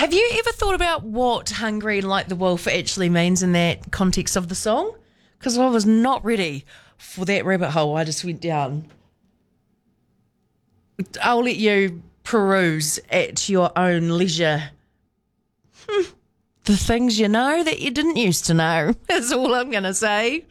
Have you ever thought about what hungry like the wolf actually means in that context of the song? Because I was not ready for that rabbit hole I just went down. I'll let you peruse at your own leisure. The things you know that you didn't used to know is all I'm going to say.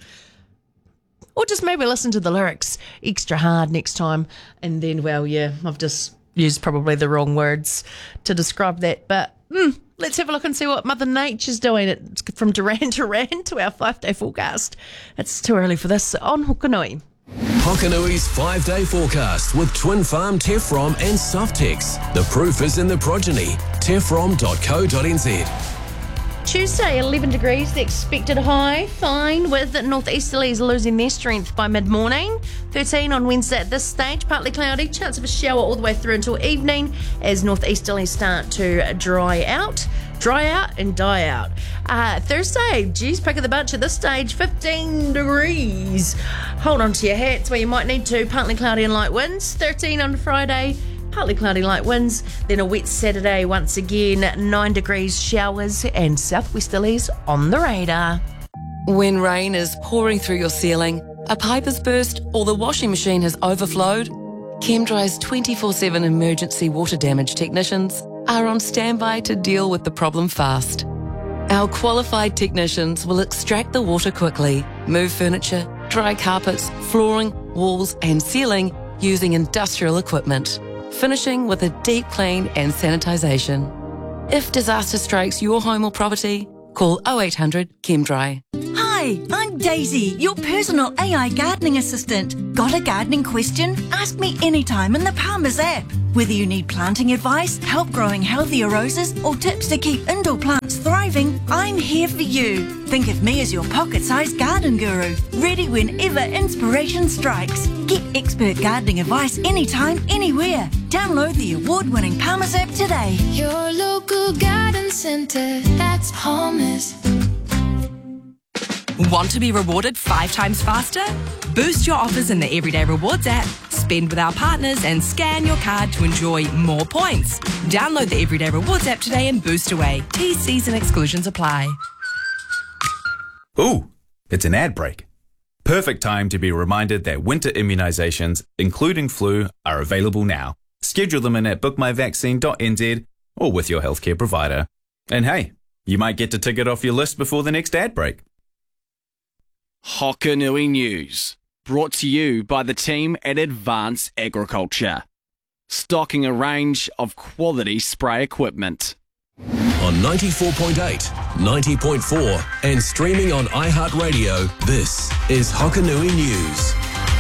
Or just maybe listen to the lyrics extra hard next time. And then, well, yeah, I've just used probably the wrong words to describe that. But let's have a look and see what Mother Nature's doing. It's from Duran Duran to our 5-day forecast. It's too early for this on Hokanui. Hokanui's 5-day forecast with Twin Farm Tefrom and Softex. The proof is in the progeny. Tefrom.co.nz. Tuesday, 11 degrees, the expected high. Fine with northeasterlies losing their strength by mid-morning. 13 on Wednesday at this stage, partly cloudy. Chance of a shower all the way through until evening as northeasterlies start to dry out and die out. Thursday, geez, pick of the bunch at this stage, 15 degrees. Hold on to your hats where you might need to. Partly cloudy and light winds. 13 on Friday. Partly cloudy, light winds, then a wet Saturday once again, 9 degrees, showers and southwesterlies on the radar. When rain is pouring through your ceiling, a pipe has burst or the washing machine has overflowed, Chemdry's 24/7 emergency water damage technicians are on standby to deal with the problem fast. Our qualified technicians will extract the water quickly, move furniture, dry carpets, flooring, walls and ceiling using industrial equipment, finishing with a deep clean and sanitisation. If disaster strikes your home or property, call 0800 Chemdry. Hi, I'm Daisy, your personal AI gardening assistant. Got a gardening question? Ask me anytime in the Palmer's app. Whether you need planting advice, help growing healthier roses, or tips to keep indoor plants thriving, I'm here for you. Think of me as your pocket-sized garden guru, ready whenever inspiration strikes. Get expert gardening advice anytime, anywhere. Download the award-winning Palmer's app today. Your local garden centre, that's Palmer's. Want to be rewarded 5 times faster? Boost your offers in the Everyday Rewards app. Spend with our partners and scan your card to enjoy more points. Download the Everyday Rewards app today and boost away. TCs and exclusions apply. Ooh, it's an ad break. Perfect time to be reminded that winter immunisations, including flu, are available now. Schedule them in at bookmyvaccine.nz or with your healthcare provider. And hey, you might get to tick it off your list before the next ad break. Hokanui News, brought to you by the team at Advance Agriculture, stocking a range of quality spray equipment. On 94.8, 90.4 and streaming on iHeartRadio, this is Hokanui News.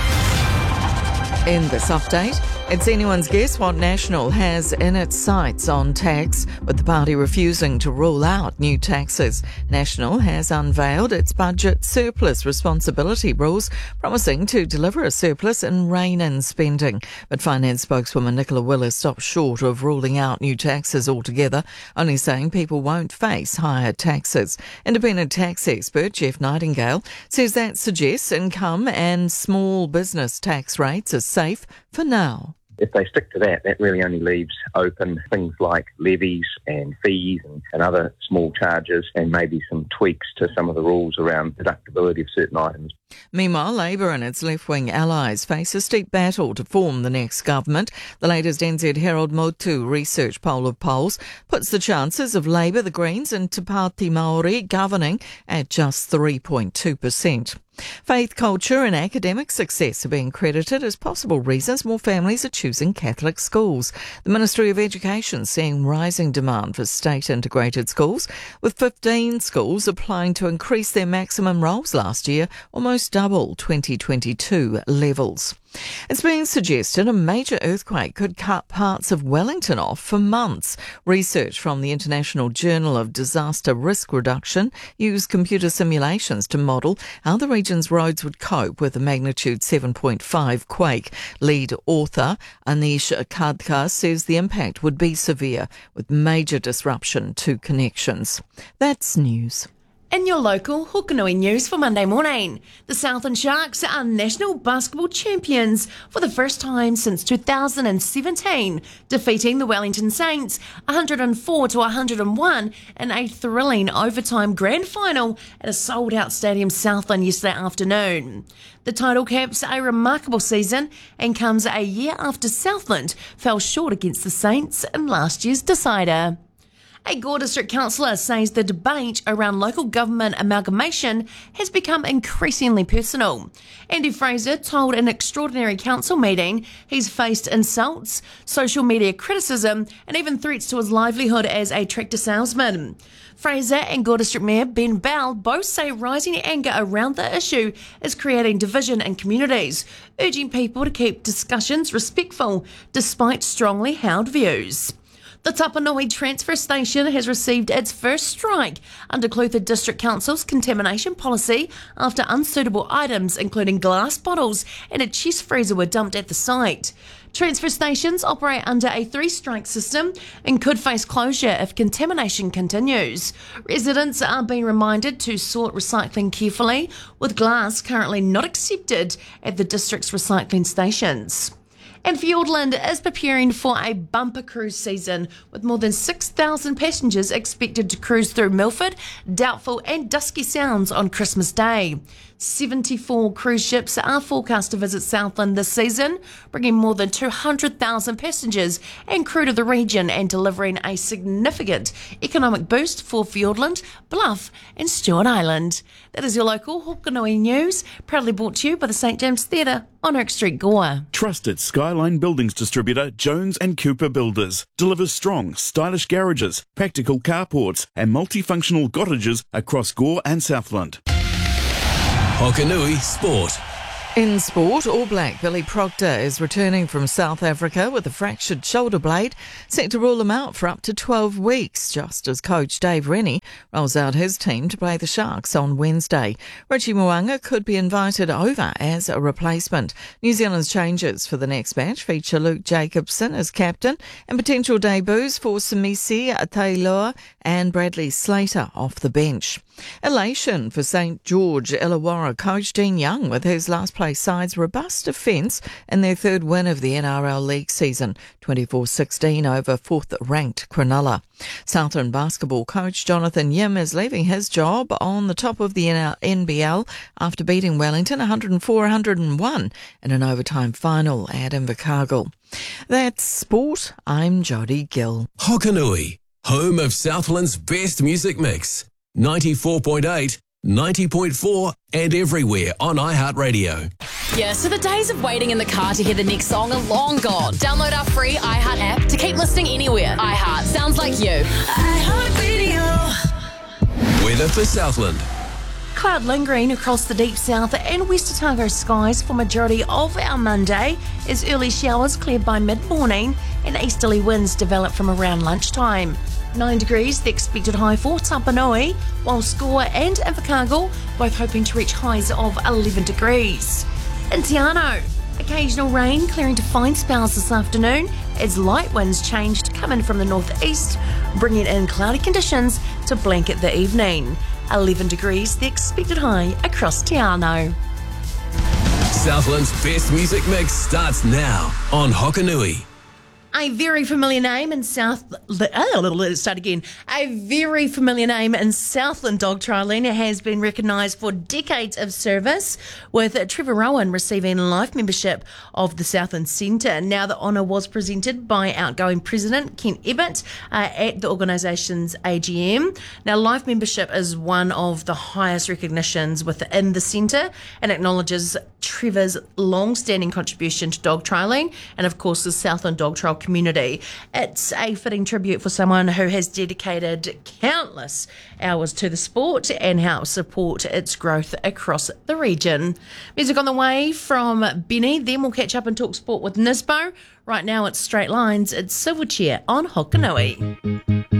In this update, it's anyone's guess what National has in its sights on tax, with the party refusing to rule out new taxes. National has unveiled its budget surplus responsibility rules, promising to deliver a surplus and rein in spending. But finance spokeswoman Nicola Willis stopped short of ruling out new taxes altogether, only saying people won't face higher taxes. Independent tax expert Jeff Nightingale says that suggests income and small business tax rates are safe for now. If they stick to that, that really only leaves open things like levies and fees and other small charges, and maybe some tweaks to some of the rules around deductibility of certain items. Meanwhile, Labour and its left-wing allies face a steep battle to form the next government. The latest NZ Herald Motu research poll of polls puts the chances of Labour, the Greens and Te Pāti Māori governing at just 3.2%. Faith, culture and academic success are being credited as possible reasons more families are choosing Catholic schools. The Ministry of Education seeing rising demand for state integrated schools, with 15 schools applying to increase their maximum rolls last year, almost double 2022 levels. It's being suggested a major earthquake could cut parts of Wellington off for months. Research from the International Journal of Disaster Risk Reduction used computer simulations to model how the region's roads would cope with a magnitude 7.5 quake. Lead author Anish Kadkar says the impact would be severe, with major disruption to connections. That's news. In your local Hokanui news for Monday morning, the Southland Sharks are national basketball champions for the first time since 2017, defeating the Wellington Saints 104-101 in a thrilling overtime grand final at a sold-out Stadium Southland yesterday afternoon. The title caps a remarkable season and comes a year after Southland fell short against the Saints in last year's decider. A Gore District councillor says the debate around local government amalgamation has become increasingly personal. Andy Fraser told an extraordinary council meeting he's faced insults, social media criticism and even threats to his livelihood as a tractor salesman. Fraser and Gore District Mayor Ben Bell both say rising anger around the issue is creating division in communities, urging people to keep discussions respectful despite strongly held views. The Tapanui transfer station has received its first strike under Clutha District Council's contamination policy after unsuitable items, including glass bottles and a chest freezer, were dumped at the site. Transfer stations operate under a 3-strike system and could face closure if contamination continues. Residents are being reminded to sort recycling carefully, with glass currently not accepted at the district's recycling stations. And Fiordland is preparing for a bumper cruise season with more than 6,000 passengers expected to cruise through Milford, Doubtful and Dusky Sounds on Christmas Day. 74 cruise ships are forecast to visit Southland this season, bringing more than 200,000 passengers and crew to the region and delivering a significant economic boost for Fiordland, Bluff and Stewart Island. That is your local Hokanui news, proudly brought to you by the St James Theatre on Oak Street, Gore. Trusted Skyline Buildings distributor Jones and Cooper Builders delivers strong, stylish garages, practical carports and multifunctional cottages across Gore and Southland. Hokanui Sport. In sport, All Black Billy Proctor is returning from South Africa with a fractured shoulder blade, set to rule him out for up to 12 weeks, just as coach Dave Rennie rolls out his team to play the Sharks on Wednesday. Richie Mo'unga could be invited over as a replacement. New Zealand's changes for the next match feature Luke Jacobson as captain and potential debuts for Samisi Taylor and Bradley Slater off the bench. Elation for St George Illawarra coach Dean Young with his last place side's robust defence in their third win of the NRL League season, 24-16 over fourth-ranked Cronulla. Southland basketball coach Jonathan Yim is leaving his job on the top of the NBL after beating Wellington 104-101 in an overtime final at Invercargill. That's sport. I'm Jodie Gill. Hokanui, home of Southland's best music mix. 94.8, 90.4 and everywhere on iHeartRadio. Yeah, so the days of waiting in the car to hear the next song are long gone. Download our free iHeart app to keep listening anywhere. iHeart sounds like you. iHeartRadio. Weather for Southland. Cloud lingering across the deep south and West Otago skies for majority of our Monday as early showers cleared by mid-morning and easterly winds develop from around lunchtime. 9 degrees, the expected high for Tapanui, while Gore and Invercargill both hoping to reach highs of 11 degrees. In Te Anau, occasional rain clearing to fine spells this afternoon as light winds change to come in from the northeast, bringing in cloudy conditions to blanket the evening. 11 degrees, the expected high across Te Anau. Southland's best music mix starts now on Hokanui. A very familiar name in A very familiar name in Southland dog trialling has been recognised for decades of service, with Trevor Rowan receiving life membership of the Southland Centre. Now, the honour was presented by outgoing President Ken Ebbett at the organisation's AGM. Now, life membership is one of the highest recognitions within the centre and acknowledges Trevor's long-standing contribution to dog trialling and, of course, the Southland dog trial community. It's a fitting tribute for someone who has dedicated countless hours to the sport and helped support its growth across the region. Music on the way from Benny, then we'll catch up and talk sport with Nisbo. Right now it's Straight Lines, it's Silverchair on Hokanui.